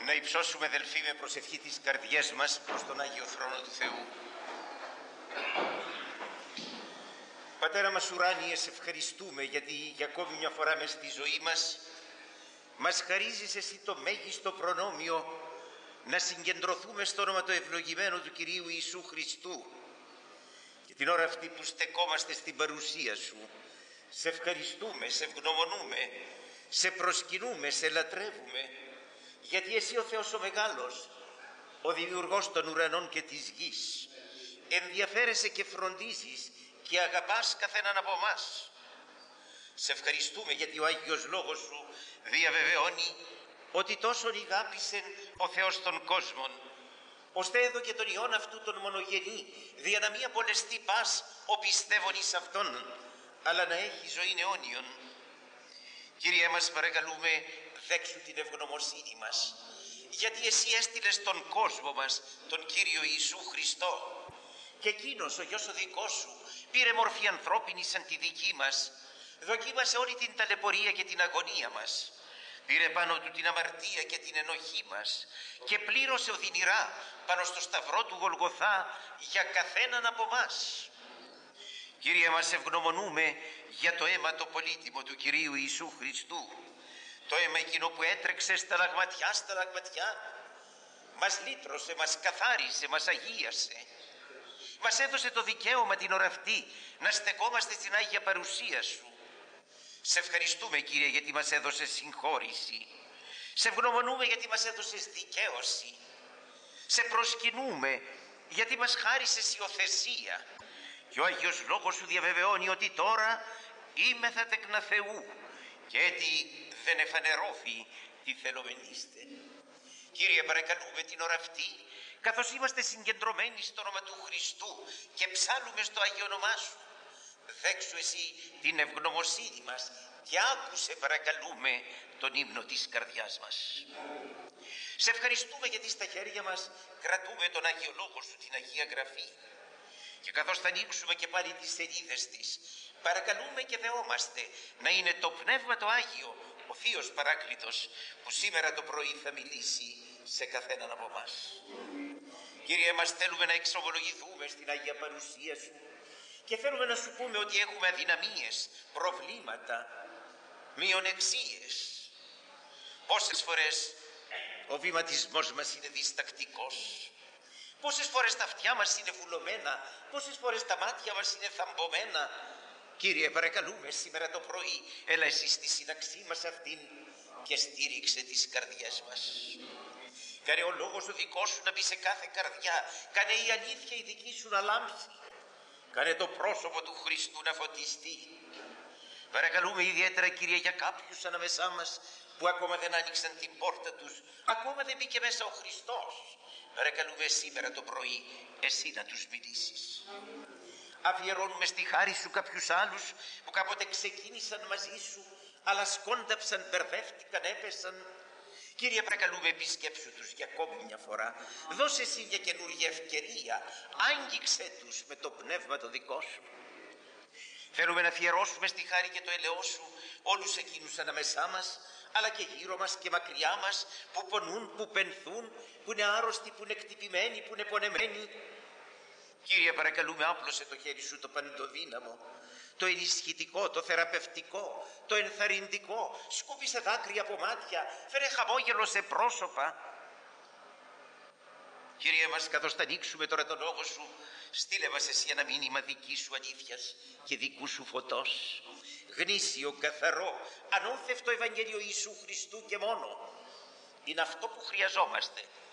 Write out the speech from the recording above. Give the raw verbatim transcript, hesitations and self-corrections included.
Να υψώσουμε, αδελφοί, με προσευχή τις καρδιές μας προς τον Άγιο Θρόνο του Θεού. Πατέρα μας ουράνιε, σε ευχαριστούμε γιατί για ακόμη μια φορά μες στη ζωή μας μας χαρίζεις εσύ το μέγιστο προνόμιο να συγκεντρωθούμε στο όνομα το ευλογημένο του Κυρίου Ιησού Χριστού. Και την ώρα αυτή που στεκόμαστε στην παρουσία Σου, σε ευχαριστούμε, σε ευγνωμονούμε, σε προσκυνούμε, σε λατρεύουμε, γιατί εσύ ο Θεός ο μεγάλος, ο δημιουργός των ουρανών και της γης, ενδιαφέρεσαι και φροντίζεις και αγαπάς καθέναν από εμάς. Σε ευχαριστούμε γιατί ο Άγιος Λόγος Σου διαβεβαιώνει ότι τόσον ηγάπησε ο Θεός των κόσμων, ώστε έδωκε τον Υιόν αυτού τον μονογενή, δια να μη απολεστεί πας ο πιστεύων εις Αυτόν, αλλά να έχει ζωήν αιώνιον. Κύριε, μας παρακαλούμε, δέξου την ευγνωμοσύνη μας, γιατί εσύ έστειλες τον κόσμο μας τον Κύριο Ιησού Χριστό, και εκείνος ο γιος ο δικός Σου πήρε μορφή ανθρώπινη σαν τη δική μας, δοκίμασε όλη την ταλαιπωρία και την αγωνία μας, πήρε πάνω Του την αμαρτία και την ενοχή μας και πλήρωσε οδυνηρά πάνω στο σταυρό του Γολγοθά για καθέναν από μας. Κύριε, μας ευγνωμονούμε για το αίμα το πολύτιμο του Κυρίου Ιησού Χριστού, το αίμα εκείνο που έτρεξε στα λαγματιά, στα λαγματιά, μας λύτρωσε, μας καθάρισε, μας αγίασε, μας έδωσε το δικαίωμα την ώρα αυτή να στεκόμαστε στην Άγια παρουσία Σου. Σε ευχαριστούμε, Κύριε, γιατί μας έδωσες συγχώρηση. Σε ευγνωμονούμε γιατί μας έδωσες δικαίωση. Σε προσκυνούμε γιατί μας χάρισες υιοθεσία. Και ο Άγιος Λόγος Σου διαβεβαιώνει ότι τώρα είμεθα τέκνα Θεού και έτι δεν εφανερώθη τι θελομενήστε. Κύριε, παρακαλούμε την ώρα αυτή, καθώς είμαστε συγκεντρωμένοι στο όνομα του Χριστού και ψάλουμε στο Άγιο όνομά Σου, δέξου εσύ την ευγνωμοσύνη μας και άκουσε, παρακαλούμε, τον ύμνο της καρδιάς μας. Σε ευχαριστούμε γιατί στα χέρια μας κρατούμε τον Άγιο Λόγο Σου, την Αγία Γραφή, και καθώς θα ανοίξουμε και πάλι τις σελίδες της, παρακαλούμε και δεόμαστε να είναι το Πνεύμα το Άγιο, ο Θείος Παράκλητος, που σήμερα το πρωί θα μιλήσει σε καθέναν από εμάς. Κύριε, μας θέλουμε να εξομολογηθούμε στην Αγία παρουσία Σου και θέλουμε να Σου πούμε ότι έχουμε αδυναμίες, προβλήματα, μειονεξίες. Πόσες φορές ο βηματισμός μας είναι διστακτικός, πόσες φορές τα αυτιά μας είναι βουλωμένα, πόσες φορές τα μάτια μας είναι θαμπωμένα. Κύριε, παρακαλούμε σήμερα το πρωί, έλα εσύ στη σύναξή μας αυτήν και στήριξε τις καρδιές μας. Κάνε ο λόγος ο δικός Σου να μπει σε κάθε καρδιά, κάνε η αλήθεια η δική Σου να λάμψει, κάνε το πρόσωπο του Χριστού να φωτιστεί. Παρακαλούμε ιδιαίτερα, Κύριε, για κάποιους ανάμεσά μας που ακόμα δεν άνοιξαν την πόρτα τους, ακόμα δεν μπήκε μέσα ο Χριστός. Παρακαλούμε σήμερα το πρωί εσύ να τους μιλήσεις. Αφιερώνουμε στη χάρη Σου κάποιους άλλους που κάποτε ξεκίνησαν μαζί Σου, αλλά σκόνταψαν, μπερδεύτηκαν, έπεσαν. Κύριε, παρακαλούμε, επισκέψου τους για ακόμη μια φορά. Δώσε εσύ μια καινούργια ευκαιρία. Άγγιξε τους με το πνεύμα το δικό Σου. Θέλουμε να αφιερώσουμε στη χάρη και το ελαιό Σου όλους εκείνους ανάμεσά μας, αλλά και γύρω μας και μακριά μας, που πονούν, που πενθούν, που είναι άρρωστοι, που είναι εκτυπημένοι, που είναι πονεμένοι. Κύριε, παρακαλούμε, άπλωσε το χέρι Σου το παντοδύναμο, το ενισχυτικό, το θεραπευτικό, το ενθαρρυντικό. Σκούπισε δάκρυα από μάτια, φέρε χαμόγελο σε πρόσωπα. Κύριε μας, καθώς θα ανοίξουμε τώρα τον λόγο Σου, στείλε μας εσύ ένα μήνυμα δική Σου αλήθειας και δικού Σου φωτός. Γνήσιο, καθαρό, ανώθευτο Ευαγγέλιο Ιησού Χριστού και μόνο. Είναι αυτό που χρειαζόμαστε